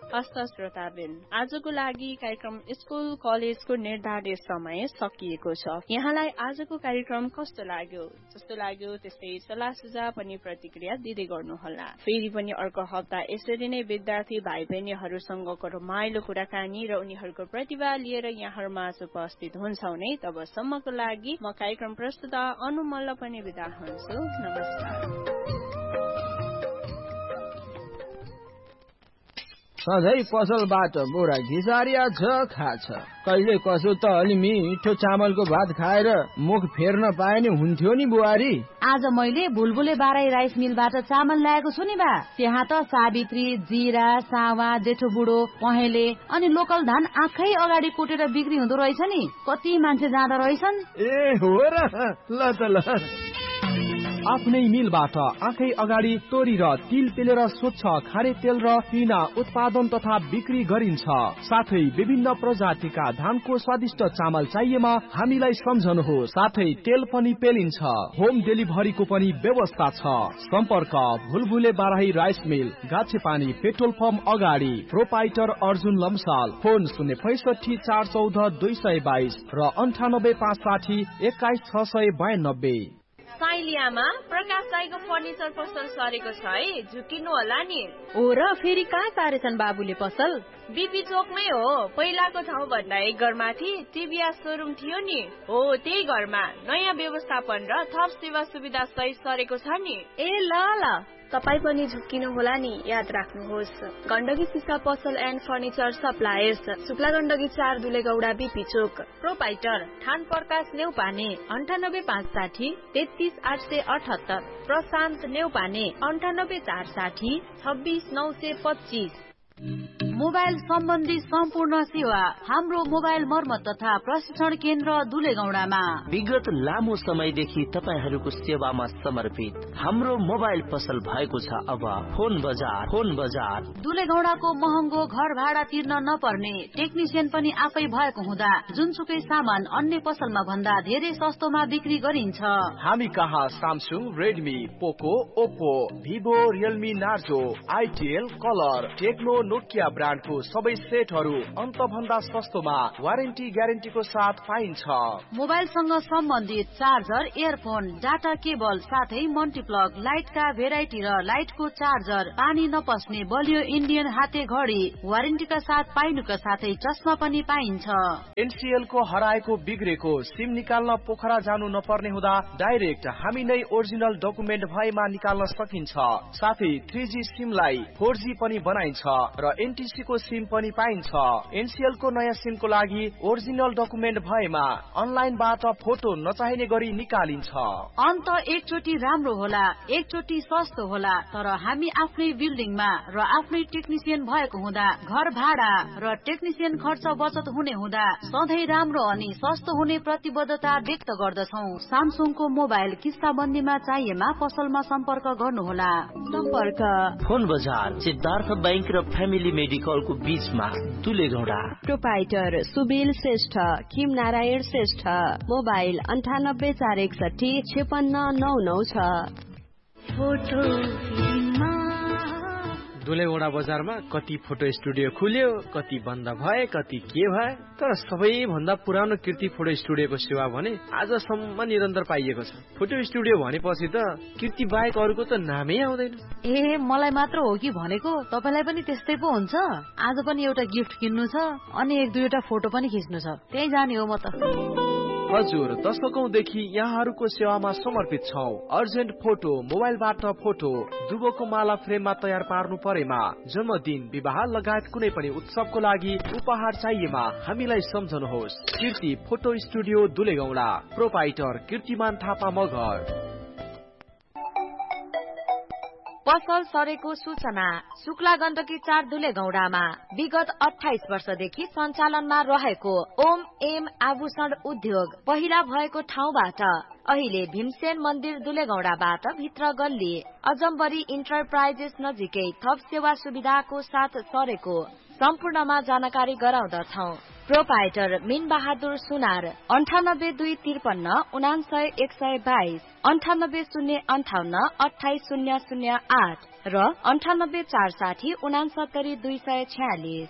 हस्त श्रोताबिन, आजको लागि कार्यक्रम स्कुल कलेजको निर्धारित समय सकिएको छ। यहाँलाई आजको कार्यक्रम कस्तो लाग्यो? जस्तो लाग्यो त्यस्तै सल्लाह सुझाव पनि प्रतिक्रिया दिँदै गर्नुहोला। फेरि पनि अर्को हप्ता यसरी नै विद्यार्थी भाइ बहिनीहरूसँगको रमाइलो कुराकानी र उनीहरूको प्रतिभा लिएर यहाँहरूमाझ उपस्थित हुन्छौ नै। तबसम्मको लागि म कार्यक्रम प्रस्तुता अनु मल्ल पनि बिदा हुन्छु। नमस्कार। सधैँ पसलबाट बोरा घिसारिया छ खाछ, कहिले कसो त अलि मिठो चामलको भात खाएर मुख फेर्न पाए नि हुन्थ्यो नि बुहारी। आज मैले बुलबुले बाराई राइस मिलबाट चामल ल्याएको छु नि बा। त्यहाँ त सावित्री, जिरा, सावा, जेठो बुढो, पहेँले अनि लोकल धान आँखै अगाडि कुटेर बिक्री हुँदो रहेछ नि। कति मान्छे जाँदा रहेछन्। ए हो र, ल त ल। आफ्नै मिलबाट आँखै अगाडि तोरी र तिल पेलेर स्वच्छ खारे तेल र पिना उत्पादन तथा बिक्री गरिन्छ। साथै विभिन्न प्रजातिका धानको स्वादिष्ट चामल चाहिएमा हामीलाई सम्झनुहोस्। साथै तेल पनि पेलिन्छ। होम डेलिभरीको पनि व्यवस्था छ। सम्पर्क भुलभुले Barahi rice mill, गाछेपानी petrol pump अगाडि, प्रोपाइटर अर्जुन लम्साल। फोन 065 414 222 र 98 560 21 692। साइलियामा प्रकाश दाइको फर्निचर पसल सरेको छ है, झुकिनु होला नि। हो र, फेरि कहाँ सारेछन् बाबुले पसल? बीपी चोकमै हो। पहिलाको ठाउँ भन्दा एक घरमाथि टिभीएस सोरुम थियो नि, हो त्यही घरमा नयाँ व्यवस्थापन र थप सेवा सुविधा सहित सरेको छ नि। ए ल ल, तपाईँ पनि झुक्किनु होला नि, याद राख्नुहोस्। गण्डकी सिसा पसल and furniture suppliers, Shukla Gandaki 4 दुलेगौडा BP Chowk. Proprietor थान प्रकाश नेउपाने 98 560 33 878। प्रशान्त नेउपाने 98 460 26 925। मोबाइल सम्बन्धी सम्पूर्ण सेवा हाम्रो मोबाइल मर्मत तथा प्रशिक्षण केन्द्र दुलेगौडामा। विगत लामो समयदेखि तपाईहरूको सेवामा समर्पित हाम्रो मोबाइल पसल भएको छ अब फोन बजार। दुलेगौडाको महँगो घर भाडा तिर्न नपर्ने, टेक्निसियन पनि आफै भएको हुँदा जुनसुकै सामान अन्य पसलमा भन्दा धेरै सस्तोमा बिक्री गरिन्छ। हामी कहाँ सामसुङ, रेडमी, पोको, Oppo, Vivo, Realme, Narzo, Itel, colour, Tecno, Nokia ब्रान्डको सबै सेटहरू अन्त भन्दा सस्तोमा वारेन्टी ग्यारेन्टीको साथ पाइन्छ। मोबाइलसँग सम्बन्धित चार्जर, इयरफोन, डाटा केबल साथै मल्टिप्लग, लाइटका भेराइटी र लाइटको चार्जर, पानी नपस्ने बलियो इन्डियन हाते घडी वारेन्टीका साथ पाइनुका साथै चस्मा पनि पाइन्छ। एनसीएल को हराएको बिग्रेको सिम निकाल्न पोखरा जानु नपर्ने हुँदा डाइरेक्ट हामी नै ओरिजिनल डकुमेन्ट भएमा निकाल्न सकिन्छ। साथै 3G सिमलाई 4G पनि बनाइन्छ र एनटीसी को सिम पनि पाइन्छ। एनसीएल को नयाँ सिमको लागि ओरिजिनल डकुमेन्ट भएमा अनलाइनबाट फोटो नचाहिने गरी निकालिन्छ। अन्त एकचोटि राम्रो होला, एकचोटि सस्तो होला, तर हामी आफ्नै बिल्डिङमा र आफ्नै टेक्निसियन भएको हुँदा घर भाडा र टेक्निसियन खर्च बचत हुने हुँदा सधैँ राम्रो अनि सस्तो हुने प्रतिबद्धता व्यक्त गर्दछौ। सामसुङको मोबाइल किस्ताबन्दीमा चाहिएमा पसलमा सम्पर्क गर्नुहोला। सम्पर्क फोन बजार, सिद्धार्थ बैंक र फ्यामिली मेडिकल को बीचमा दुलेगौडा। प्रोपाइटर सुबिल श्रेष्ठ, किम नारायण श्रेष्ठ। मोबाइल 98 461 56 996। दुलेगौडा बजारमा कति फोटो स्टुडियो खुल्यो, कति बन्द भए, कति के भए, तर सबैभन्दा पुरानो कीर्ति फोटो स्टुडियोको सेवा भने आजसम्म निरन्तर पाइएको छ। फोटो स्टुडियो भनेपछि त कीर्ति बाहेक अरूको त नामै आउँदैन। ए मलाई मात्र हो कि भनेको? तपाईलाई पनि त्यस्तै पो हुन्छ? आज पनि एउटा गिफ्ट किन्नु छ अनि 1-2 फोटो पनि खिच्नु छ, त्यही जाने हो म त। हजुर, दशकौंदेखि यहाँहरूको सेवामा समर्पित छौं। अर्जेन्ट फोटो, मोबाइलबाट फोटो, दुबोको माला फ्रेममा तयार पार्नु परेमा, जन्मदिन, विवाह लगायत कुनै पनि उत्सवको लागि उपहार चाहिएमा हामीलाई सम्झनुहोस्। कीर्ति फोटो स्टुडियो दुलेगौडा, प्रोपाइटर कीर्तिमान थापा मगर। पसल सरेको सूचना। शुक्ला गण्डकी 4 दुलेगौडामा विगत 28 वर्षदेखि सञ्चालनमा रहेको ओम एम आभूषण उद्योग पहिला भएको ठाउँबाट अहिले भीमसेन मन्दिर दुलेगौडाबाट भित्र गल्ली अजम्बरी इन्टरप्राइजेस नजिकै थप सेवा सुविधाको साथ सरेको सम्पूर्णमा जानकारी गराउँदछौ। प्रोपाइटर मीन बहादुर सुनार 982353 99122 9805 28008 र 9846 69246।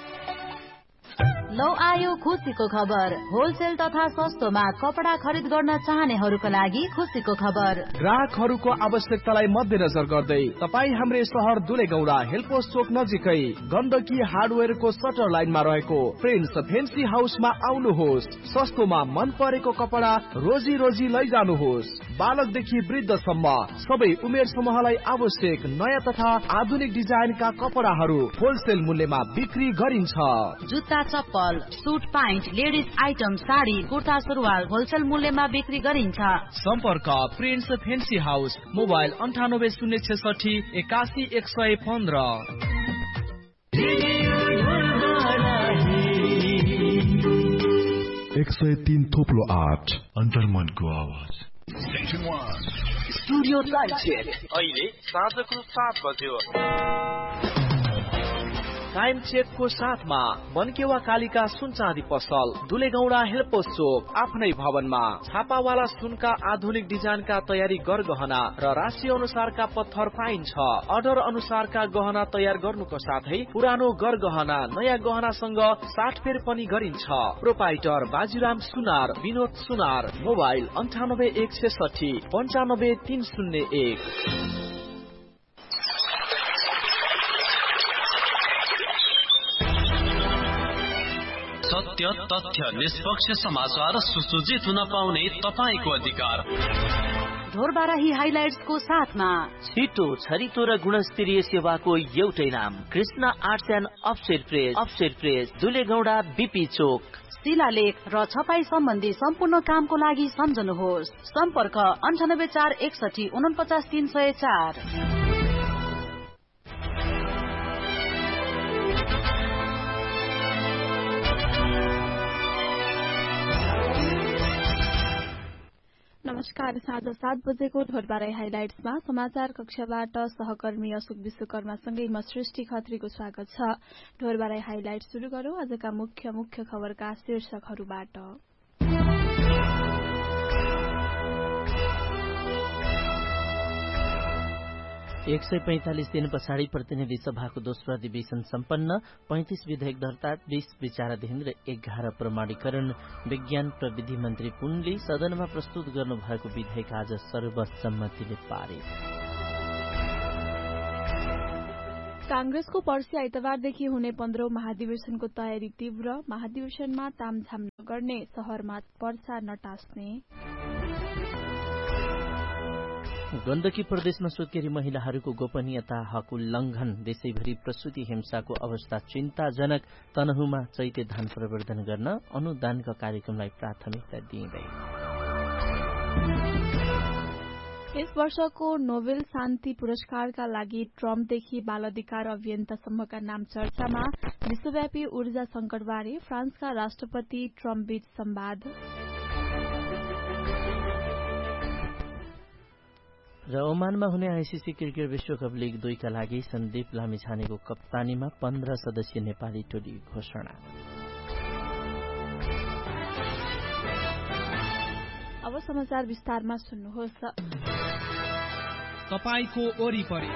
लौ आयो खुसीको खबर। होलसेल तथा सस्तोमा कपडा खरिद गर्न चाहनेहरूका लागि खुसीको खबर। ग्राहकहरूको आवश्यकतालाई मध्यनजर गर्दै तपाई हाम्रो शहर दुलेगौडा हेलपोस्ट चोक नजिकै गण्डकी हार्डवेयरको सटर लाइनमा रहेको प्रिन्स फेन्सी हाउसमा आउनुहोस्। सस्तोमा मन परेको कपडा रोजी रोजी लैजानुहोस्। बालकदेखि वृद्धसम्म सबै उमेर समूहलाई आवश्यक नयाँ तथा आधुनिक डिजाइनका कपडाहरू होलसेल मूल्यमा बिक्री गरिन्छ। जुत्ता, चप्पल, suit pant, ladies item, sari, kurta, सुरुवाल होलसेल मूल्यमा बिक्री गरिन्छ। सम्पर्क प्रिन्स फेन्सी हाउस, मोबाइल 98066 81115। 103.8 अन्तर्मनको आवाज। स्टुडियो टाइम चेक अहिले साँझको 7 बज्यो। टाइम चेकको साथमा बनकेवा कालिका सुन चाँदी पसल, दुलेगौडा हेलपोस्ट चोक, आफ्नै भवनमा छापावाला सुनका आधुनिक डिजाइनका तयारी गरगहना र राशि अनुसारका पत्थर पाइन्छ। अर्डर अनुसारका गहना तयार गर्नुको साथै पुरानो गरगहना नयाँ गहनासँग साटफेर पनि गरिन्छ। प्रोपाइटर बाजीराम सुनार, विनोद सुनार, मोबाइल 9816 95301। सत्य, तथ्य, निष्पक्ष समाचार सुसज्जित हुन पाउने तपाईको अधिकार। ढोरबाराही हाइलाइट्सको साथमा छिटो, छरितो र गुणस्तरीय सेवाको एउटै नाम, Krishna arts and offset press, दुलेगौडा BP चोक। शिलालेख र छपाई सम्बन्धी सम्पूर्ण कामको लागि सम्झनुहोस्। सम्पर्क 98461 49304। नमस्कार, साँझ 7 बजेको ढोरबाराई हाइलाइट्समा समाचार कक्षबाट सहकर्मी अशोक विश्वकर्मासँगै म सृष्टि खत्रीको स्वागत छ। ढोरबाराई हाइलाइट सुरु गरौं आजका मुख्य खबरका शीर्षकहरूबाट। 145 दिन पछाडि प्रतिनिधि सभाको दोस्रो अधिवेशन सम्पन्न, 35 विधेयक दर्ता, 20 विचाराधीन र 11 प्रमाणीकरण। विज्ञान प्रविधि मन्त्री पुनले सदनमा प्रस्तुत गर्नुभएको विधेयक आज सर्वसम्मतिले पारित। कांग्रेसको पर्सि आइतबारदेखि हुने 15औं महाधिवेशनको तयारी तीव्र, महाधिवेशनमा तामझाम नगर्ने, शहरमा पर्चा नटास्ने। गण्डकी प्रदेशमा सुत्केरी महिलाहरूको गोपनीयता हक उल्लंघन, देशैभरि प्रसूति हिंसाको अवस्था चिन्ताजनक। तनहुमा चैते धान प्रवर्धन गर्न अनुदानका कार्यक्रमलाई प्राथमिकता दिइँदै। यस वर्षको नोबेल शान्ति पुरस्कारका लागि ट्रम्पदेखि बाल अधिकार अभियन्तासम्मका नाम चर्चामा। विश्वव्यापी ऊर्जा संकटबारे फ्रान्सका राष्ट्रपति ट्रम्पबीच संवाद। र ओमानमा हुने आईसीसी क्रिकेट विश्वकप लीग 2 का लागि सन्दीप लामिछानेको कप्तानीमा 15 सदस्यीय नेपाली टोली घोषणा। अब समाचार विस्तारमा सुन्नुहोस्। तपाईको वरिपरि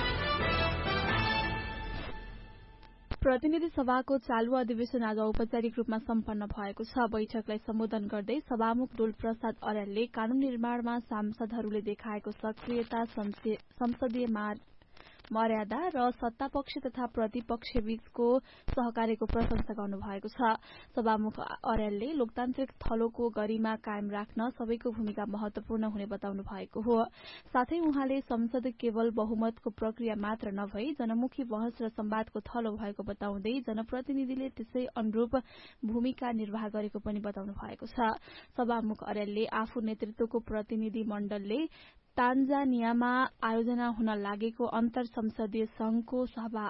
प्रतिनिधि सभाको चालू अधिवेशन आज औपचारिक रूपमा सम्पन्न भएको छ। बैठकलाई सम्बोधन गर्दै सभामुख डोलप्रसाद अर्यालले कानून निर्माणमा सांसदहरूले देखाएको सक्रियता, संसदीय मर्यादा र सत्तापक्ष तथा प्रतिपक्ष बीचको सहकार्यको प्रशंसा गर्नुभएको छ। सभामुख अर्यालले लोकतान्त्रिक थलोको गरिमा कायम राख्न सबैको भूमिका महत्वपूर्ण हुने बताउनु भएको हो। साथै उहाँले संसद केवल बहुमतको प्रक्रिया मात्र नभई जनमुखी बहस र संवादको थलो भएको बताउँदै जनप्रतिनिधिले त्यसै अनुरूप भूमिका निर्वाह गरेको पनि बताउनु भएको छ। सभामुख अर्यालले आफू नेतृत्वको प्रतिनिधि मण्डलले तान्जानियामा आयोजना हुन लागेको अन्तर संसदीय संघको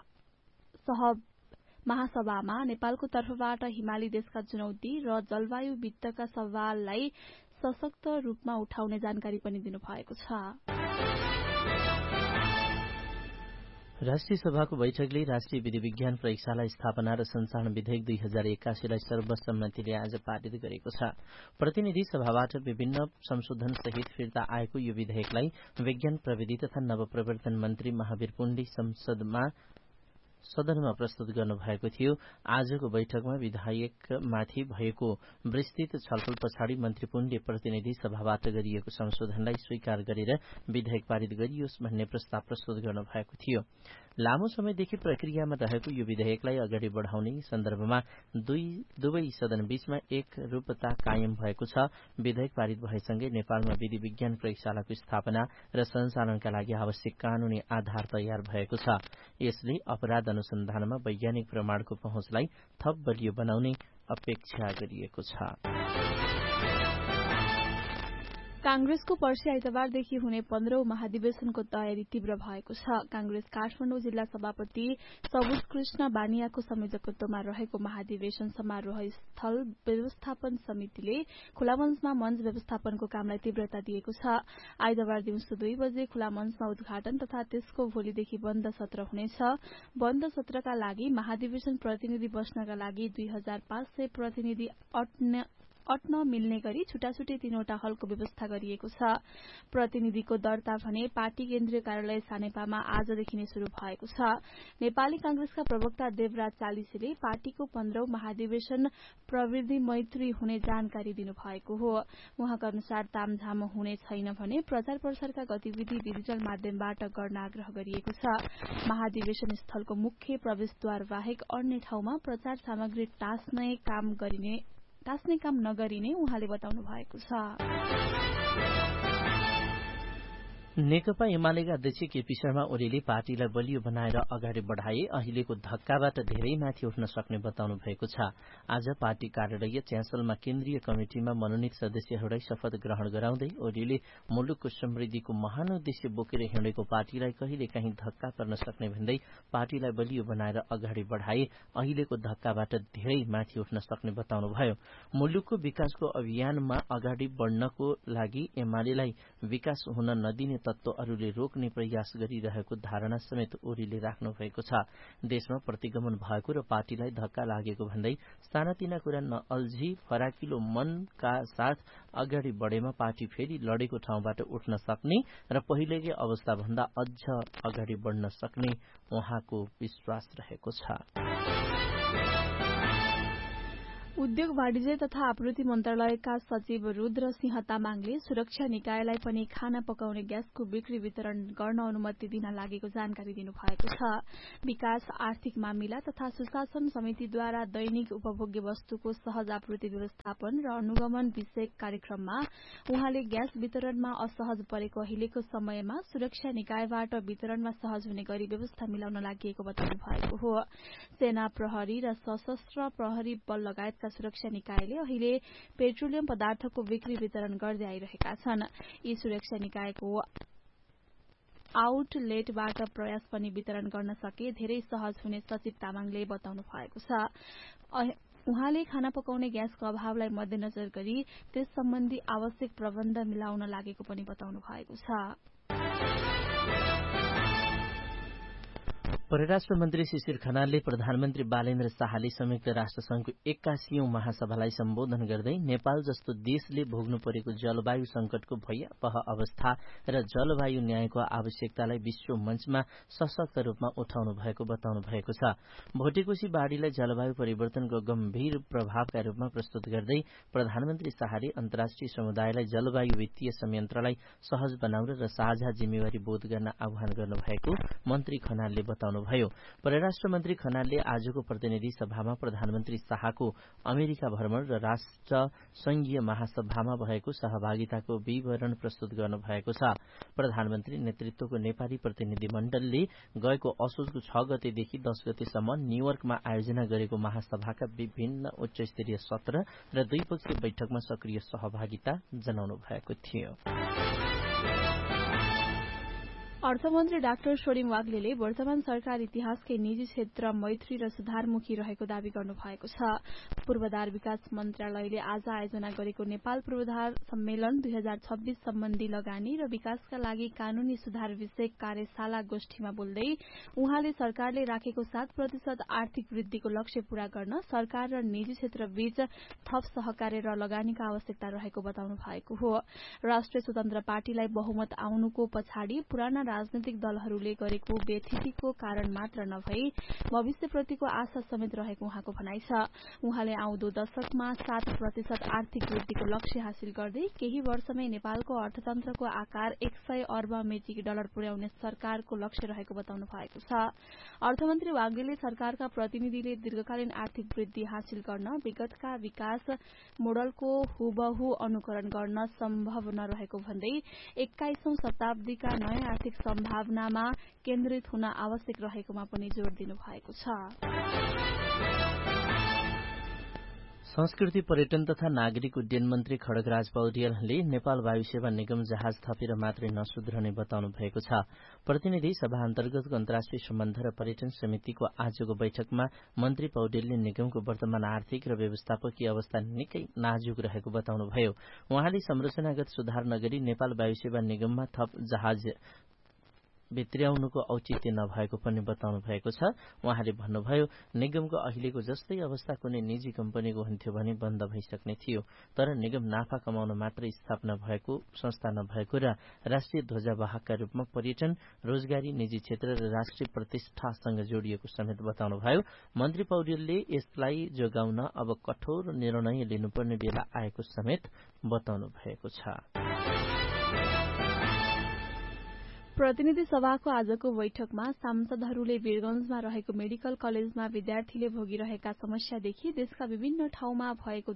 महासभामा नेपालको तर्फबाट हिमाली देशका चुनौती र जलवायु वित्तका सवाललाई सशक्त रूपमा उठाउने जानकारी पनि दिनुभएको छ। राष्ट्रिय सभाको बैठकले राष्ट्रिय विधि विज्ञान प्रयोगशाला स्थापना र सञ्चालन विधेयक 2081 लाई सर्वसम्मतिले आज पारित गरेको छ। प्रतिनिधि सभाबाट विभिन्न संशोधन सहित फिर्ता आएको यो विधेयकलाई विज्ञान प्रविधि तथा नवप्रवर्तन मन्त्री महावीर पुण्डे सदनमा प्रस्तुत गर्नुभएको थियो। आजको बैठकमा विधेयकमाथि भएको विस्तृत छलफल पछाडि मन्त्री पुण्डे प्रतिनिधि सभाबाट गरिएको संशोधनलाई स्वीकार गरेर विधेयक पारित गरियोस् भन्ने प्रस्ताव प्रस्तुत गर्नुभएको थियो। लामो समयदेखि प्रक्रियामा रहेको यो विधेयकलाई अगाडि बढाउने सन्दर्भमा दुवै सदन बीचमा एकरूपता कायम भएको छ। विधेयक पारित भएसँगै नेपालमा विधि विज्ञान प्रयोगशालाको स्थापना र सञ्चालनका लागि आवश्यक कानूनी आधार तयार भएको छ। यसले अपराध अनुसन्धानमा वैज्ञानिक प्रमाणको पहुँचलाई थप बलियो बनाउने अपेक्षा गरिएको छ। कांग्रेसको पर्सि आइतबारदेखि हुने 15औं महाधिवेशनको तयारी तीव्र भएको छ। कांग्रेस काठमाडौँ जिल्ला सभापति सबुज कृष्ण बानियाको संयोजकत्वमा रहेको महाधिवेशन समारोह स्थल व्यवस्थापन समितिले खुला मञ्चमा मञ्च व्यवस्थापनको कामलाई तीव्रता दिएको छ। आइतबार दिउँसो 2 बजे खुला मञ्चमा उद्घाटन तथा त्यसको भोलिदेखि बन्द सत्र हुनेछ। बन्द सत्रका लागि महाधिवेशन प्रतिनिधि बस्नका लागि 2500 प्रतिनिधि अट्न मिल्ने गरी छुटाछुटी 3वटा हलको व्यवस्था गरिएको छ। प्रतिनिधिको दर्ता भने पार्टी केन्द्रीय कार्यालय सानेपामा आजदेखि नै शुरू भएको छ। नेपाली कांग्रेसका प्रवक्ता देवराज चालिसेले पार्टीको 15औं महाधिवेशन प्रविधि मैत्री हुने जानकारी दिनुभएको हो। उहाँका अनुसार तामझाम हुने छैन भने प्रचार प्रसारका गतिविधि डिजिटल माध्यमबाट गर्न आग्रह गरिएको छ। महाधिवेशन स्थलको मुख्य प्रवेशद्वार बाहेक अन्य ठाउँमा प्रचार सामग्री टास्ने काम नगरिने उहाँले बताउनु भएको छ। नेकपा एमालेका अध्यक्ष केपी शर्मा ओलीले पार्टीलाई बलियो बनाएर अगाडि बढाए अहिलेको धक्काबाट धेरै माथि उठ्न सक्ने बताउनु भएको छ। आज पार्टी कार्यालय च्यासलमा केन्द्रीय कमिटिमा मनोनित सदस्यहरूलाई शपथ ग्रहण गराउँदै ओलीले मुलुकको समृद्धिको महान उद्देश्य बोकेर हिँडेको पार्टीलाई कहिलेकाहीँ धक्का पर्न सक्ने भन्दै पार्टीलाई बलियो बनाएर अगाडि बढाए अहिलेको धक्काबाट धेरै माथि उठ्न सक्ने बताउनुभयो। मुलुकको विकासको अभियानमा अगाडि बढ्नको लागि एमालेलाई विकास हुन नदिने तत्वहरूले रोक्ने प्रयास गरिरहेको धारणा समेत ओलीले राख्नु भएको छ। देशमा प्रतिगमन भएको र पार्टीलाई धक्का लागेको भन्दै सानातिना कुरा नअल्झी फराकिलो मनका साथ अगाडि बढेमा पार्टी फेरि लडेको ठाउँबाट उठ्न सक्ने र पहिलेकै अवस्था भन्दा अझ अगाडि बढ्न सक्ने उहाँको विश्वास रहेको छ। उद्योग वाणिज्य तथा आपूर्ति मन्त्रालयका सचिव रुद्र सिंह तामाङले सुरक्षा निकायलाई पनि खाना पकाउने ग्यासको बिक्री वितरण गर्न अनुमति दिन लागेको जानकारी दिनुभएको छ। विकास आर्थिक मामिला तथा सुशासन समितिद्वारा दैनिक उपभोग्य वस्तुको सहज आपूर्ति व्यवस्थापन र अनुगमन विषयक कार्यक्रममा उहाँले ग्यास वितरणमा असहज परेको अहिलेको समयमा सुरक्षा निकायबाट वितरणमा सहज हुने गरी व्यवस्था मिलाउन लागि बताउनु भएको हो। सेना प्रहरी र सशस्त्र प्रहरी बल लगायतका सुरक्षा निकायले अहिले पेट्रोलियम पदार्थको बिक्री वितरण गर्दै आइरहेका छन्। यी सुरक्षा निकायको आउटलेटबाट प्रयास पनि वितरण गर्न सके धेरै सहज हुने सचिव तामाङले बताउनु भएको छ। उहाँले खाना पकाउने ग्यासको अभावलाई मध्यनजर गरी त्यस सम्बन्धी आवश्यक प्रबन्ध मिलाउन लागेको पनि बताउनु भएको छ। परराष्ट्र मन्त्री शिशिर खनालले प्रधानमन्त्री बालेन्द्र शाहले संयुक्त राष्ट्र संघको 81औं महासभालाई सम्बोधन गर्दै नेपाल जस्तो देशले भोग्नु परेको जलवायु संकटको भयावह अवस्था र जलवायु न्यायको आवश्यकतालाई विश्व मञ्चमा सशक्त रूपमा उठाउनु भएको बताउनु भएको छ। भोटेकोशी बाढ़ीलाई जलवायु परिवर्तनको गम्भीर प्रभावका रूपमा प्रस्तुत गर्दै प्रधानमन्त्री शाहले अन्तर्राष्ट्रिय समुदायलाई जलवायु वित्तीय संयन्त्रलाई सहज बनाउन र साझा जिम्मेवारी बोध गर्न आह्वान गर्नुभएको मन्त्री खनालले बताउनु भयो। परराष्ट्र मन्त्री खनालले आजको प्रतिनिधि सभामा प्रधानमन्त्री शाहको अमेरिका भ्रमण र राष्ट्र संघीय महासभामा भएको सहभागिताको विवरण प्रस्तुत गर्नुभएको छ। प्रधानमन्त्री नेतृत्वको नेपाली प्रतिनिधि मण्डलले गएको असोजको 6 गतेदेखि 10 गतेसम्म न्यूयोर्कमा आयोजना गरेको महासभाका विभिन्न उच्चस्तरीय सत्र र द्विपक्षीय बैठकमा सक्रिय सहभागिता जनाउनु भएको थियो। अर्थमन्त्री डाक्टर सोरिङ वाग्लेले वर्तमान सरकार इतिहासकै निजी क्षेत्र मैत्री र सुधारमुखी रहेको दावी गर्नु भएको छ। पूर्वाधार विकास मन्त्रालयले आज आयोजना गरेको नेपाल पूर्वाधार सम्मेलन 2026 सम्बन्धी लगानी र विकासका लागि कानूनी सुधार विषयक कार्यशाला गोष्ठीमा बोल्दै उहाँले सरकारले राखेको 7% आर्थिक वृद्धिको लक्ष्य पूरा गर्न सरकार र निजी क्षेत्र बीच थप सहकार्य र लगानीका आवश्यकता रहेको बताउनु भएको हो। राष्ट्रिय स्वतन्त्र पार्टीलाई बहुमत आउनुको पछाडि पुराना राजनैतिक दलहरूले गरेको बेथितिको कारण मात्र नभई भविष्यप्रतिको आशा समेत रहेको उहाँको भनाइ छ। उहाँले आउँदो दशकमा 7% आर्थिक वृद्धिको लक्ष्य हासिल गर्दै केही वर्षमै नेपालको अर्थतन्त्रको आकार 100 अर्ब अमेरिकी डलर पुर्याउने सरकारको लक्ष्य रहेको बताउनु भएको छ। अर्थमन्त्री वाग्लेले सरकारका प्रतिनिधिले दीर्घकालीन आर्थिक वृद्धि हासिल गर्न विगतका विकास मोडलको हुबहु अनुकरण गर्न सम्भव नरहेको भन्दै 21औं शताब्दीका नयाँ आर्थिक सम्भावनामा केन्द्रित हुन आवश्यक रहेकोमा पनि जोड़ दिनु भएको छ। संस्कृति पर्यटन तथा नागरिक उड्डयन मन्त्री खड्गराज पौड्यालले नेपाल वायु सेवा निगम जहाज थपेर मात्रै नसुध्रने बताउनु भएको छ। प्रतिनिधि सभा अन्तर्गतको अन्तर्राष्ट्रिय सम्बन्ध र पर्यटन समितिको आजको बैठकमा मन्त्री पौड्यालले निगमको वर्तमान आर्थिक र व्यवस्थापकीय अवस्था निकै नाजुक रहेको बताउनुभयो। उहाँले संरचनागत सुधार नगरी नेपाल वायु सेवा निगममा थप जहाज भित्र्याउनुको औचित्य नभएको पनि बताउनु भएको छ। उहाँले भन्नुभयो, निगमको अहिलेको जस्तै अवस्था कुनै निजी कम्पनीको हुन्थ्यो भने बन्द भइसक्ने थियो, तर निगम नाफा कमाउन मात्रै स्थापना भएको संस्था नभएको र राष्ट्रिय ध्वजावाहकका रूपमा पर्यटन, रोजगारी, निजी क्षेत्र र राष्ट्रिय प्रतिष्ठासँग जोडिएको समेत बताउनुभयो। मन्त्री पौड्यालले यसलाई जोगाउन अब कठोर निर्णय लिनुपर्ने बेला आएको समेत बताउनु भएको छ। प्रतिनिधि सभाको आजको बैठकमा सांसदहरूले वीरगंजमा रहेको मेडिकल कलेजमा विद्यार्थीले भोगिरहेका समस्यादेखि देशका विभिन्न ठाउँमा भएको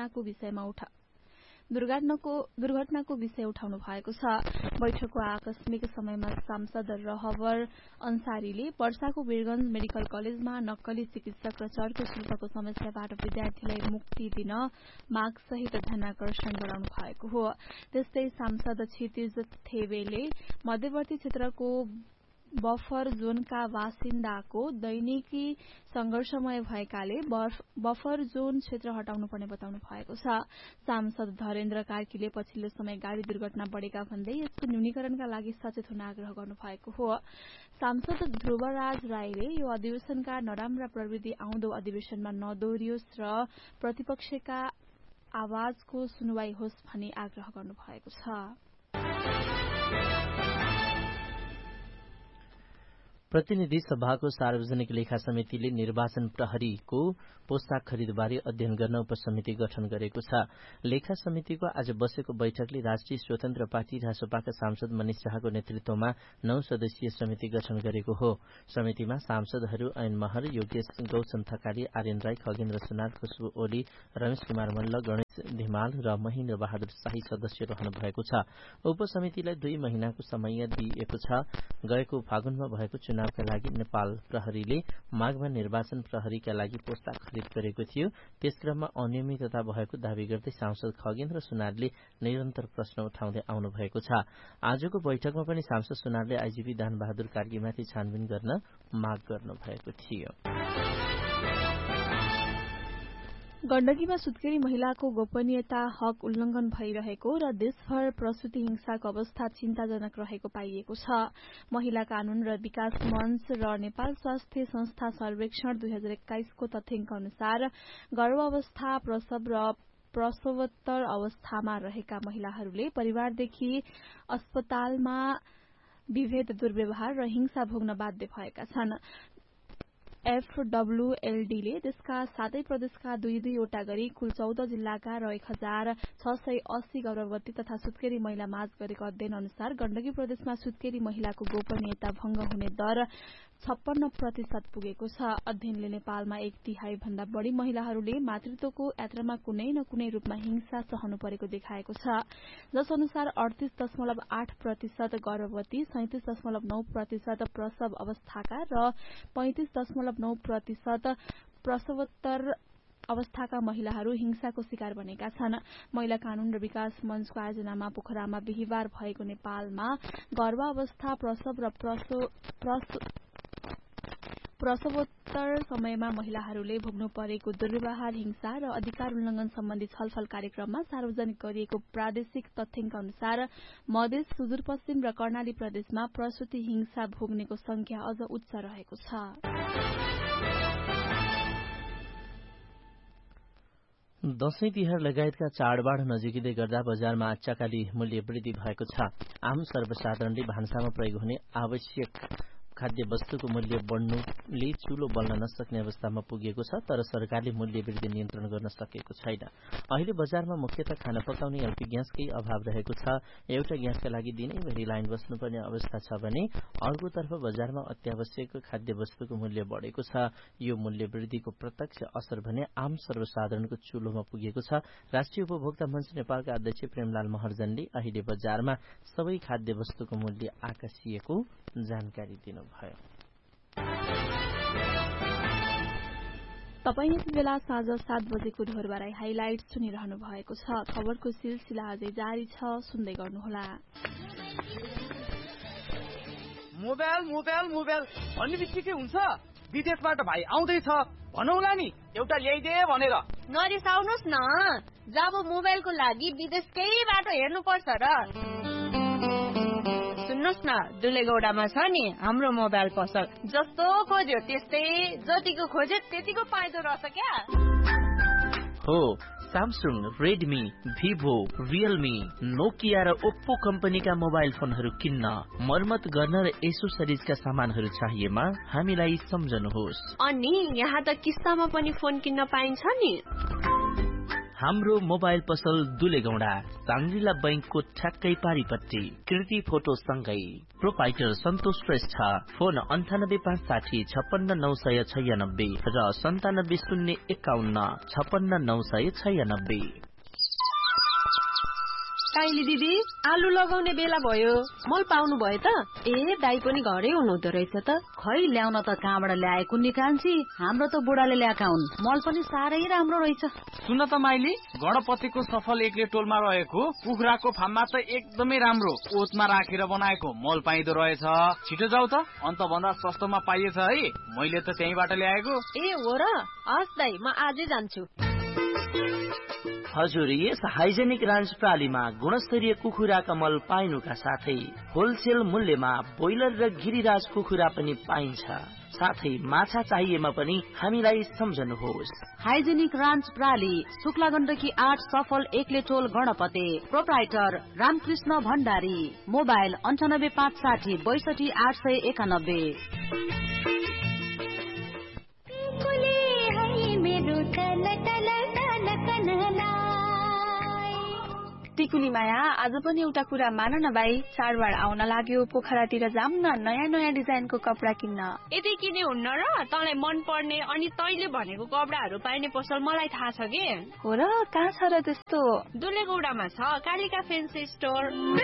दुर्घटनाको विषय उठाउनु भएको छ। बैठकको आकस्मिक समयमा सांसद रहबर अन्सारीले वर्षाको वीरगंज मेडिकल कलेजमा नक्कली चिकित्सक र चर्को शुल्कको समस्याबाट विद्यार्थीलाई मुक्ति दिन मागसहित ध्यानाकर्षण गराउनु भएको हो। त्यस्तै सांसद क्षितिज थेवेले मध्यवर्ती क्षेत्रको बफर जोनका बासिन्दाको दैनिकी संघर्षमय भएकाले बफर जोन क्षेत्र हटाउनु पर्ने बताउनु भएको छ। सांसद धरेन्द्र कार्कीले पछिल्लो समय गाड़ी दुर्घटना बढ़ेका भन्दै यसको न्यूनीकरणका लागि सचेत हुन आग्रह गर्नु भएको हो। सांसद ध्रुवराज राईले यो अधिवेशनका नराम्रा प्रवृत्ति आउँदो अधिवेशनमा नदोहोरियोस् र प्रतिपक्षका आवाजको सुनवाई होस् भनी आग्रह गर्नु भएको छ। प्रतिनिधि सभाको सार्वजनिक लेखा समितिले निर्वाचन प्रहरीको पोशाक खरिदबारे अध्ययन गर्न उपसमिति गठन गरेको छ। लेखा समितिको आज बसेको बैठकले राष्ट्रिय स्वतन्त्र पार्टी रासपाका सांसद मनिष शाहको नेतृत्वमा 9 सदस्यीय समिति गठन गरेको हो। समितिमा सांसदहरू ऐन महर, योगेश गौचन थकाली, आर्यन राई, खगेन्द्र सुनार, खुशबु ओली, रमेश कुमार मल्ल, गणेश धिमाल र महेन्द्र बहादुर शाही सदस्य रहनु भएको छ। उपसमितिलाई 2 महिनाको समय दिइएको छ। गएको फागुनमा भएको चुनावका लागि नेपाल प्रहरीले माघमा निर्वाचन प्रहरीका लागि पोस्ता खरिद गरेको थियो। त्यसक्रममा अनियमितता भएको दावी गर्दै सांसद खगेन्द्र सुनारले निरन्तर प्रश्न उठाउँदै आउनु भएको छ। आजको बैठकमा पनि सांसद सुनारले आइजीपी दानबहादुर कार्कीमाथि छानबिन गर्न माग गर्नु भएको थियो। गण्डकीमा सुत्केरी महिलाको गोपनीयता हक उल्लंघन भइरहेको र देशभर प्रसूति हिंसाको अवस्था चिन्ताजनक रहेको पाइएको छ। महिला कानून र विकास मञ्च र नेपाल स्वास्थ्य संस्था सर्वेक्षण 2021 को तथ्याङ्क अनुसार गर्भावस्था, प्रसव र प्रसवोत्तर अवस्थामा रहेका महिलाहरूले परिवारदेखि अस्पतालमा विभेद, दुर्व्यवहार र हिंसा भोग्न बाध्य भएका छन्। एफडब्ल्यूएलडीले देशका 7 प्रदेशका 2-2 वटा गरी कुल 14 जिल्लाका र 1680 गर्भवती तथा सुत्केरी महिला माझ गरेको अध्ययन अनुसार गण्डकी प्रदेशमा सुत्केरी महिलाको गोपनीयता भंग हुने दर 56% पुगेको छ। अध्ययनले नेपालमा 1/3 भन्दा बढ़ी महिलाहरूले मातृत्वको यात्रामा कुनै न कुनै रूपमा हिंसा सहनु परेको देखाएको छ, जस अनुसार 38.8% गर्भवती, 37.9% प्रसव अवस्थाका र 35.9% प्रसवोत्तर अवस्थाका महिलाहरू हिंसाको शिकार बनेका छन्। महिला कानून र विकास मञ्चको आयोजनामा पोखरामा बिहिबार भएको नेपालमा गर्भावस्था, प्रसव र प्रसवोत्तर समयमा महिलाहरूले भोग्नु परेको दुर्व्यवहार, हिंसा र अधिकार उल्लंघन सम्बन्धी छलफल कार्यक्रममा सार्वजनिक गरिएको प्रादेशिक तथ्याङ्क अनुसार मधेस, सुदूरपश्चिम र कर्णाली प्रदेशमा प्रसूति हिंसा भोग्नेको संख्या अझ उच्च रहेको छ। दशैं तिहार लगायतका चाडबाड नजिकै गर्दा बजारमा आच्चाकाली मूल्य वृद्धि भएको छ। आम सर्वसाधारणले भान्सामा प्रयोग हुने आवश्यक खाद्य वस्तुको मूल्य बढ्नुले चूलो बल्न नसक्ने अवस्थामा पुगेको छ, तर सरकारले मूल्य वृद्धि नियन्त्रण गर्न सकेको छैन। अहिले बजारमा मुख्यतः खाना पकाउने एलपी ग्यासकै अभाव रहेको छ। एउटा ग्यासका लागि दिनैभरि लाइन बस्नुपर्ने अवस्था छ भने अर्कोतर्फ बजारमा अत्यावश्यक खाद्य वस्तुको मूल्य बढेको छ। यो मूल्य वृद्धिको प्रत्यक्ष असर भने आम सर्वसाधारणको चूलोमा पुगेको छ। राष्ट्रिय उपभोक्ता मञ्च नेपालका अध्यक्ष प्रेमलाल महर्जनले अहिले बजारमा सबै खाद्य वस्तुको मूल्य आकाशिएको जानकारी दिनुभयो। तपाईं यति बेला साँझ 7 बजेको ढोरबाराई हाइलाइट सुनिरहनु भएको छ। खबरको सिलसिला अझै जारी छ, सुन्दै गर्नुहोला। मोबाइल मोबाइल मोबाइल भन्ने बित्तिकै हुन्छ विदेशबाट भाइ आउँदैछ भनौला नि एउटा ल्याइदे भनेर। नरिसाउनुस् न, जब मोबाइलको लागि विदेशकै बाटो हेर्नु पर्छ र। सुन्नुस् न, दुलेगौडामा छ नि हाम्रो मोबाइल पसल। जस्तो खोज्यो त्यस्तै, जतिको खोज्यो त्यतिको पाइदो रहेछ क्या। हो, Samsung, Redmi, Vivo, Realme, Nokia र ओप्पो कम्पनीका मोबाइल फोनहरू किन्न, मर्मत गर्न र एसोसरिजका सामानहरू चाहिएमा हामीलाई सम्झनुहोस्। अनि यहाँ त किस्तामा पनि फोन किन्न पाइन्छ नि। हाम्रो मोबाइल पसल दुलेगौडा, साङ्ग्रिला बैंकको ठ्याक्कै पारिपट्टि, कृति फोटो सँगै। प्रोपाइटर सन्तोष श्रेष्ठ, फोन 9856 56996 र 9701 56996। काइली दिदी, आलु लगाउने बेला भयो, मल पाउनु भयो त? ए, दाई पनि घरै हुनुहुँदो रहेछ त। खै ल्याउन त कहाँबाट ल्याएको नि कान्छी, हाम्रो त बुढाले ल्याएका हुन्। मल पनि साह्रै राम्रो रहेछ। सुन त माइली, गणपतिको सफल एकले टोलमा रहेको कुखुराको फार्ममा त एकदमै राम्रो ओतमा राखेर बनाएको मल पाइदो रहेछ। छिटो जाऊ त, अन्त भन्दा सस्तोमा पाइएछ है। मैले त त्यहीबाट ल्याएको। ए हो र? हस् दाई, म आजै जान्छु। हजुर, यस हाइजेनिक रान्च प्रालीमा गुणस्तरीय कुखुराका मल पाइनुका साथै होलसेल मूल्यमा ब्रोइलर र गिरिराज कुखुरा पनि पाइन्छ। साथै माछा चाहिएमा पनि हामीलाई सम्झनुहोस्। हाइजेनिक रान्च प्राली, शुक्ला गण्डकी 8 सफल एकले टोल गणपते। प्रोप्राइटर रामकृष्ण भण्डारी। मोबाइल 98560 62 891। टिकुली माया, आज पनि एउटा कुरा मान न भाइ, चाडबाड आउन लाग्यो, पोखरातिर जाम न नयाँ नयाँ डिजाइनको कपडा किन्न। यति किने हुन्न र? तँलाई मन पर्ने अनि तैले भनेको कपडाहरू पाइने पसल मलाई थाहा छ के। हो र? कहाँ छ र त्यस्तो? दुलेगौडामा छ कालिका फेन्सी स्टोर।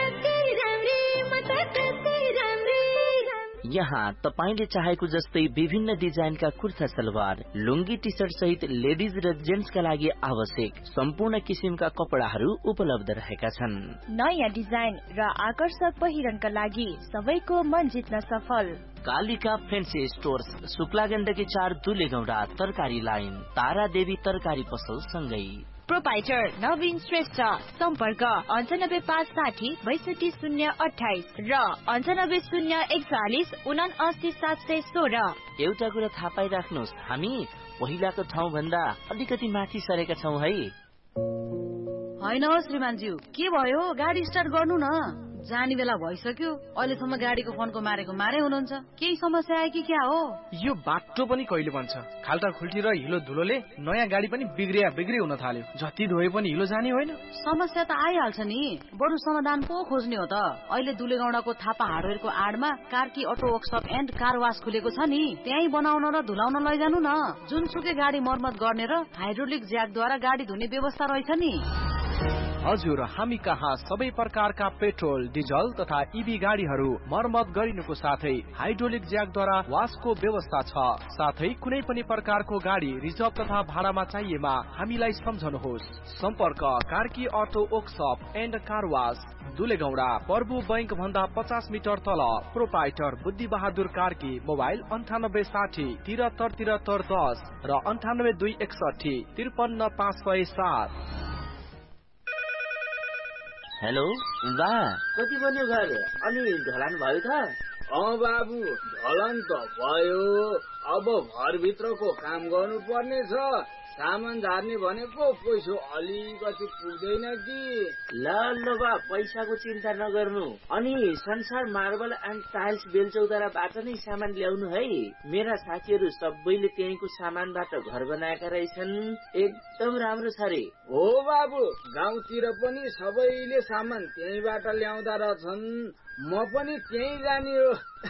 यहाँ तपाईले चाहेको जस्तै विभिन्न डिजाइनका कुर्ता सलवार, लुङ्गी, टी सर्ट सहित लेडिज र जेन्ट्सका लागि आवश्यक सम्पूर्ण किसिमका कपडाहरू उपलब्ध रहेका छन्। नयाँ डिजाइन र आकर्षक पहिरनका लागि सबैको मन जित्न सफल। कालिका फेन्सी स्टोर्स, शुक्ला गण्डकी 4 दुलेगौडा, तरकारी लाइन, तारा देवी तरकारी पसल सँगै। प्रोपाइटर नवीन श्रेष्ठ। सम्पर्क 98560 62028 र 99041 79716। एउटा कुरा थाहा पाइराख्नुहोस्, हामी पहिलाको ठाउँ भन्दा अलिकति माथि सरेका छौँ है। होइन हो श्रीमानज्यू, के भयो? गाडी स्टार्ट गर्नु न। जाने बेला भइसक्यो, अहिलेसम्म गाडीको फोनको मारेको मारे हुनुहुन्छ। केही समस्या आयो कि क्या हो? यो बाटो पनि कहिले बन्छ? खाल्टा खुल्टी र हिलो धुलोले नयाँ गाडी पनि बिग्रिया हुन थाल्यो। जति धोए पनि हिलो जाने होइन। समस्या त आइहाल्छ नि, बरु समाधान पो खोज्ने हो त। अहिले दुलेगौडाको Thapa हार्डवेयरको आडमा Karki auto workshop and car वास खुलेको छ नि, त्यही बनाउन र धुलाउन लैजानु न। जुनसुकै गाडी मर्मत गर्ने र हाइड्रोलिक ज्याकद्वारा गाडी धुने व्यवस्था रहेछ नि। हजुर, हामी कहाँ सबै प्रकारका पेट्रोल, डिजल तथा इभी गाडीहरू मर्मत गरिनुको साथै हाइड्रोलिक ज्याकद्वारा वासको व्यवस्था छ। साथै कुनै पनि प्रकारको गाडी रिजर्भ तथा भाडामा चाहिएमा हामीलाई सम्झनुहोस्। सम्पर्क Karki auto workshop and car वास, दुलेगौडा, प्रभु बैंक भन्दा 50 मिटर तल। प्रोप्राइटर बुद्धि बहादुर कार्की। मोबाइल 9860 73 10 र 98261 53507। हेलो बा, कति बन्यो घर? अनि ढलान भयो त? बाबु, ढलान त भयो। अब घरभित्रको काम गर्नु पर्ने छ। सामान झार्ने भनेको पैसा अलिकति पुग्दैन कि। ल बा, पैसाको चिन्ता नगर्नु। अनि संसार मार्बल एन्ड टाइल्स बेलचौताराबाट नै सामान ल्याउनु है। मेरा साथीहरू सबैले त्यहीँको सामानबाट घर बनाएका रहेछन्। एकदम राम्रो छ रे। हो बाबु, गाउँतिर पनि सबैले सामान त्यहीँबाट ल्याउँदा रहेछन्। म पनि त्यहीँ जाने हो।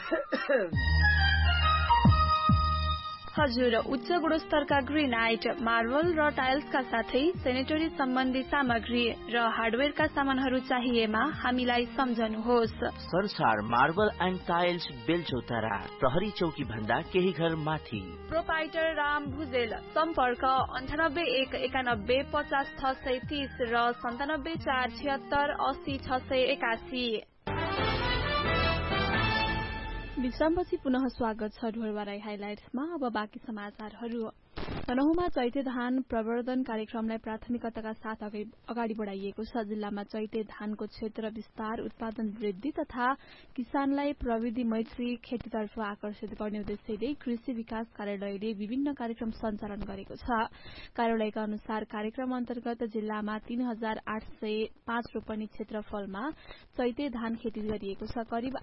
हजुर, उच्च गुणस्तरका ग्रेनाइट, मार्बल र टाइल्सका साथै सेनेटरी सम्बन्धी सामग्री र हार्डवेयरका सामानहरू चाहिएमा हामीलाई सम्झनुहोस्। संसार मार्बल एन्ड टाइल्स बेलचौतारा, प्रहरी चौकी भन्दा केही घर माथि। प्रोप्राइटर राम भुजेल। सम्पर्क 98 91 50 630 र 97 476 80 681। विश्रामपछि पुनः स्वागत छ ढोरबाराई हाइलाइट्समा। अब बाँकी समाचारहरू। तनहुँमा चैते धान प्रवर्धन कार्यक्रमलाई प्राथमिकताका साथ अगाडि बढाइएको छ। जिल्लामा चैते धानको क्षेत्र विस्तार, उत्पादन वृद्धि तथा किसानलाई प्रविधि मैत्री खेतीतर्फ आकर्षित गर्ने उद्देश्यले कृषि विकास कार्यालयले विभिन्न कार्यक्रम सञ्चालन गरेको छ। कार्यालयका अनुसार कार्यक्रम अन्तर्गत जिल्लामा 3805 रोपनी क्षेत्रफलमा चैते धान खेती गरिएको छ। करिब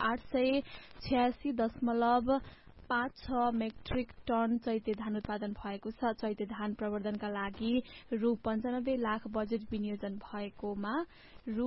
886.56 मेट्रिक टन चैते धान उत्पादन भएको छ। चैते धान प्रवर्धनका लागि रु 95 लाख बजेट विनियोजन भएकोमा रु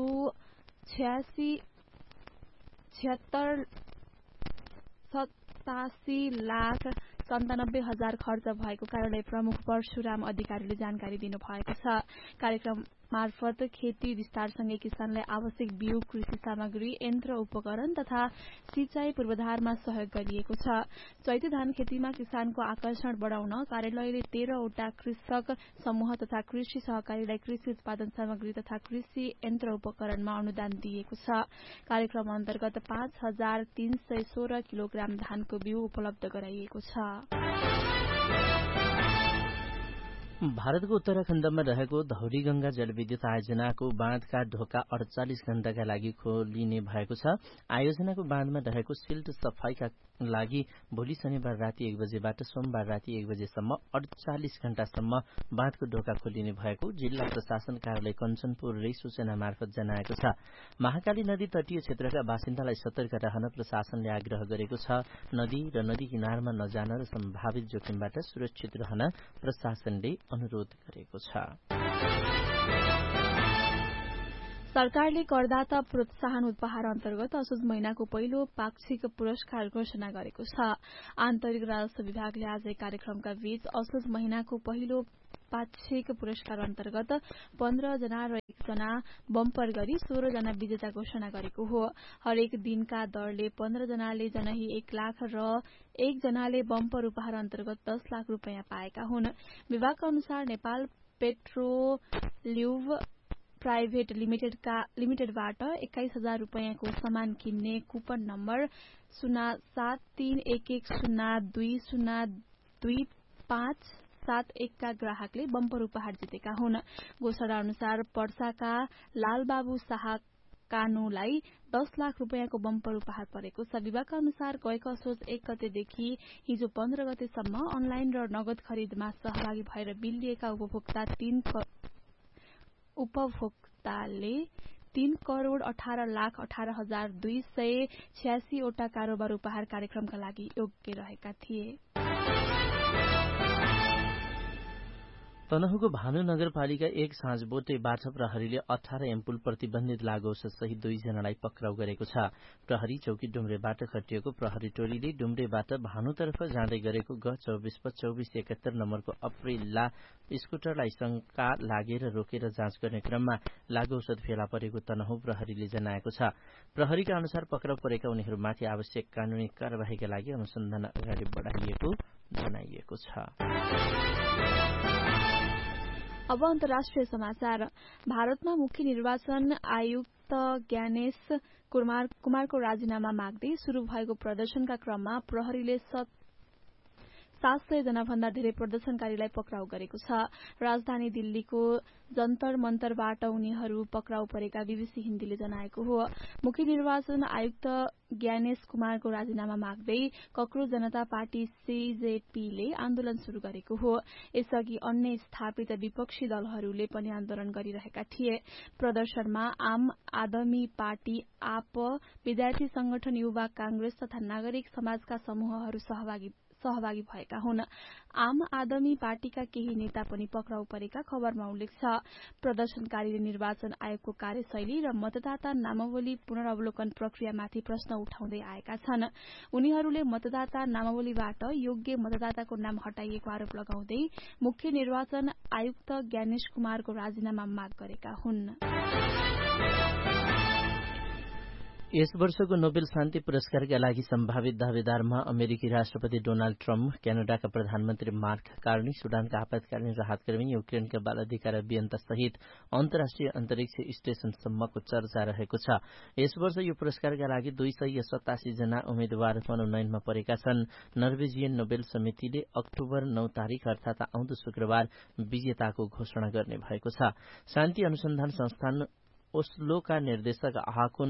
87,97,97,000 खर्च भएको कार्यालय प्रमुख परशुराम अधिकारीले जानकारी दिनुभएको छ। कार्यक्रम मार्फत खेती विस्तारसँगै किसानलाई आवश्यक बिउ, कृषि सामग्री, यन्त्र उपकरण तथा सिंचाई पूर्वाधारमा सहयोग गरिएको छ। चैते धान खेतीमा किसानको आकर्षण बढाउन कार्यालयले 13 वटा कृषक समूह तथा कृषि सहकारीलाई कृषि उत्पादन सामग्री तथा कृषि यन्त्र उपकरणमा अनुदान दिएको छ। कार्यक्रम अन्तर्गत 5316 किलोग्राम धानको बिउ उपलब्ध गराइएको छ। भारतको उत्तराखण्डमा रहेको धौलीगंगा जलविद्युत आयोजनाको बाँधका ढोका 48 घण्टाका लागि खोलिने भएको छ। आयोजनाको बाँधमा रहेको सिल्ट सफाईका लागि भोलि शनिबार राति 1 बजेबाट सोमबार राति 1 बजेसम्म 48 घण्टासम्म बाँधको ढोका खोलिने भएको जिल्ला प्रशासन कार्यालय कञ्चनपुरले सूचना मार्फत जनाएको छ। महाकाली नदी तटीय क्षेत्रका बासिन्दालाई सतर्क रहन प्रशासनले आग्रह गरेको छ। नदी र नदी किनारमा नजान र सम्भावित जोखिमबाट सुरक्षित रहन प्रशासनले अनुरोध गरेको छ। सरकारले करदाता प्रोत्साहन उपहार अन्तर्गत असोज महिनाको पहिलो पाक्षिक पुरस्कार घोषणा गरेको छ। आन्तरिक राजस्व विभागले आज एक कार्यक्रमका बीच असोज महिनाको पहिलो पाक्षिक पुरस्कार अन्तर्गत 15 जना र 1 जना बम्पर गरी 16 जना विजेता घोषणा गरेको हो। हरेक दिनका दरले 15 जनाले जनही 1 लाख र 1 जनाले बम्पर उपहार अन्तर्गत 10 लाख रुपियाँ पाएका हुन्। विभागका अनुसार नेपाल पेट्रोलियम प्राइभेट लिमिटेडबाट 21,000 रुपियाँको सामान किन्ने कुपन नम्बर 073112022571 का ग्राहकले बम्पर उपहार जितेका हुन्। घोषणा अनुसार पर्साका लालबाबु शाह कानुलाई 10 लाख रुपियाँको बम्पर उपहार परेको छ। विभागका अनुसार गएको असोज 1 गतेदेखि हिजो 15 गतेसम्म अनलाइन र नगद खरिदमा सहभागी भएर बिल लिएका उपभोक्ताले 3,18,18,286 वटा कारोबार उपहार कार्यक्रमका लागि योग्य रहेका थिए। तनहुको भानु नगरपालिका 1 साँझबोटेबाट प्रहरीले 18 एम्पुल प्रतिबन्धित लागु औषध सहित 2 जनालाई पक्राउ गरेको छ। प्रहरी चौकी डुम्रेबाट खटिएको प्रहरी टोलीले डुम्रेबाट भानुतर्फ जाँदै गरेको ग 24/24/71 नम्बरको अप्रिल्ला स्कुटरलाई शंका लागेर रोकेर जाँच गर्ने क्रममा लागु औषध फेला परेको तनहु प्रहरीले जनाएको छ। प्रहरीका अनुसार पक्राउ परेका उनीहरूमाथि आवश्यक कानूनी कार्यवाहीका लागि अनुसन्धान अगाडि बढाइएको जनाइएको छ। अब अन्तर्राष्ट्रिय समाचार। भारतमा मुख्य निर्वाचन आयुक्त ज्ञानेश कुमारको राजीनामा माग्दै शुरू भएको प्रदर्शनका क्रममा प्रहरीले 700 जना भन्दा धेरै प्रदर्शनकारीलाई पक्राउ गरेको छ। राजधानी दिल्लीको जन्तर मन्तरबाट उनीहरू पक्राउ परेका बीबीसी हिन्दीले जनाएको हो। मुख्य निर्वाचन आयुक्त ज्ञानेश कुमारको राजीनामा माग्दै कक्रोच जनता पार्टी सीजेपीले आन्दोलन शुरू गरेको हो। यसअघि अन्य स्थापित विपक्षी दलहरूले पनि आन्दोलन गरिरहेका थिए। प्रदर्शनमा आम आदमी पार्टी, आप, विद्यार्थी संगठन, युवा कांग्रेस तथा नागरिक समाजका समूहहरू सहभागी भएका हुन्। आम आदमी पार्टीका केही नेता पनि पक्राउ परेका खबरमा उल्लेख छ। प्रदर्शनकारीले निर्वाचन आयोगको कार्यशैली र मतदाता नामावली पुनरावलोकन प्रक्रियामाथि प्रश्न उठाउँदै आएका छन्। उनीहरूले मतदाता नामावलीबाट योग्य मतदाताको नाम हटाइएको आरोप लगाउँदै मुख्य निर्वाचन आयुक्त ज्ञानेश कुमारको राजीनामा माग गरेका हुन्। यस वर्षको नोबेल शान्ति पुरस्कारका लागि सम्भावित दावेदारमा अमेरिकी राष्ट्रपति डोनाल्ड ट्रम्प, क्यानाडाका प्रधानमन्त्री मार्क कार्नी, सुडानका आपतकालीन राहतकर्मी, युक्रेनका बाल अधिकार अभियन्ता सहित अन्तर्राष्ट्रिय अन्तरिक्ष स्टेशनसम्मको चर्चा रहेको छ। यस वर्ष यो पुरस्कारका लागि 287 जना उम्मेद्वार मनोनयनमा परेका छन्। नर्वेजियन नोबेल समितिले अक्टोबर 9 तारिक अर्थात आउँदो शुक्रबार विजेताको घोषणा गर्ने भएको छ। शान्ति अनुसन्धान संस्थान ओस्लोका निर्देशक हाकुन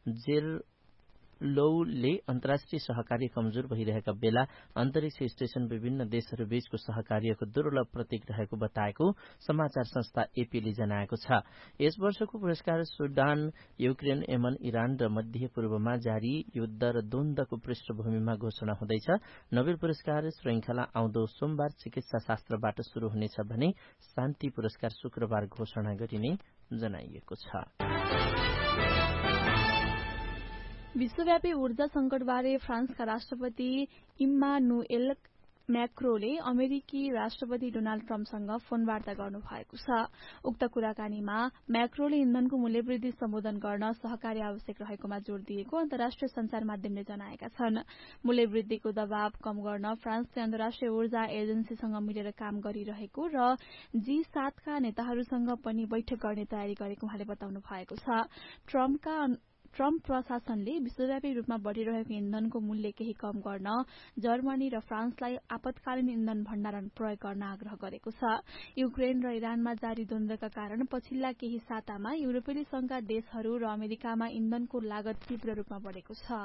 जेरलौले अन्तर्राष्ट्रिय सहकार्य कमजोर भइरहेका बेला अन्तरिक्ष स्टेशन विभिन्न देशहरू बीचको सहकार्यको दुर्लभ प्रतीक रहेको बताएको समाचार संस्था एपीले जनाएको छ। यस वर्षको पुरस्कार सुडान, युक्रेन, यमन, इरान र मध्य पूर्वमा जारी युद्ध र द्वन्द्वको पृष्ठभूमिमा घोषणा हुँदैछ। नोबेल पुरस्कार श्रृंखला आउँदो सोमबार चिकित्सा शास्त्रबाट शुरू हुनेछ भने शान्ति पुरस्कार शुक्रबार घोषणा गरिने जनाइएको छ। विश्वव्यापी ऊर्जा संकटबारे फ्रान्सका राष्ट्रपति इम्मानुएल म्याक्रोले अमेरिकी राष्ट्रपति डोनाल्ड ट्रम्पसँग फोन वार्ता गर्नु भएको छ। उक्त कुराकानीमा म्याक्रोले इन्धनको मूल्यवृद्धि सम्बोधन गर्न सहकार्य आवश्यक रहेकोमा जोड़ दिएको अन्तर्राष्ट्रिय संचार माध्यमले जनाएका छन्। मूल्यवृद्धिको दबाव कम गर्न फ्रान्सले अन्तर्राष्ट्रिय ऊर्जा एजेन्सीसँग मिलेर काम गरिरहेको र G7 का नेताहरूसँग पनि बैठक गर्ने तयारी गरेको उहाँले बताउनु भएको छ। ट्रम्प प्रशासनले विश्वव्यापी रूपमा बढ़िरहेको इन्धनको मूल्य केही कम गर्न जर्मनी र फ्रान्सलाई आपतकालीन इन्धन भण्डारण प्रयोग गर्न आग्रह गरेको छ। युक्रेन र इरानमा जारी द्वन्द्वका कारण पछिल्ला केही सातामा युरोपेली संघका देशहरू र अमेरिकामा इन्धनको लागत तीव्र रूपमा बढ़ेको छ।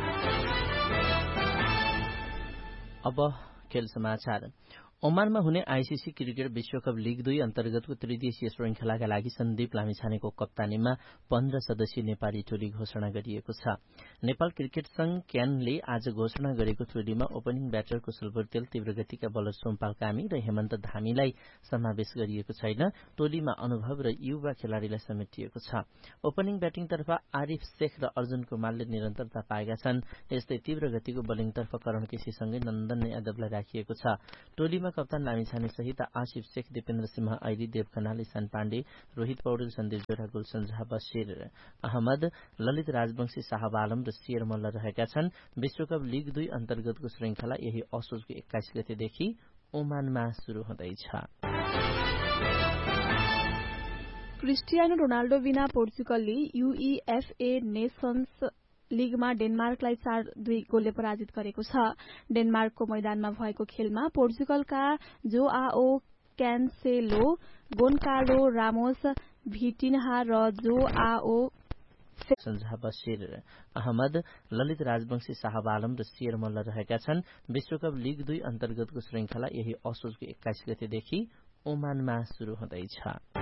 अब खेल समाचार। ओमानमा हुने आईसीसी क्रिकेट विश्वकप लीग 2 अन्तर्गतको त्रिदेशीय श्रृंखलाका लागि सन्दीप लामिछानेको कप्तानीमा 15 सदस्यीय नेपाली टोली घोषणा गरिएको छ। नेपाल क्रिकेट संघ क्यानले आज घोषणा गरेको टोलीमा ओपनिङ ब्याटर कुशल बुर्तेल, तीव्र गतिका बलर सोमपाल कामी र हेमन्त धामीलाई समावेश गरिएको छैन। टोलीमा अनुभव र युवा खेलाड़ीलाई समेटिएको छ। ओपनिङ ब्याटिङतर्फ आरिफ शेख र अर्जुन कुमारले निरन्तरता पाएका छन्। यस्तै तीव्र गतिको बलिङतर्फ करण केसीसँगै नन्दन यादवलाई राखिएको छ। टोलीमा कप्तान लामिछाने सहित आसिफ शेख, दिपेन्द्र सिंह ऐली, देव खनाल, ईशान पाण्डे, रोहित पौडेल, सन्दीप जोरा, गुलशन झा, बशीर अहमद, ललित राजवंशी, साहब आलम र शेर मल्ल रहेका छन्। विश्वकप लीग 2 अन्तर्गतको श्रृंखला यही असोजको 21 गतेदेखि ओमानमा शुरू हुँदैछ। क्रिस्टियानो रोनाल्डो बिना पोर्चुगलले UEFA नेशन्स लीगमा डेनमार्कलाई 4-2 गोलले पराजित गरेको छ। डेनमार्कको मैदानमा भएको खेलमा पोर्चुगलका जोआओ क्यान्सेलो, गोन्कालो रामोस, भिटिन्हा र जोआओ संझा बशीर अहमद, ललित राजवंशी, साहब आलम र शेर मल्ल रहेका छन्। विश्वकप लीग 2 अन्तर्गतको श्रृंखला यही असोजको 21 गतेदेखि ओमानमा शुरू हुँदैछ।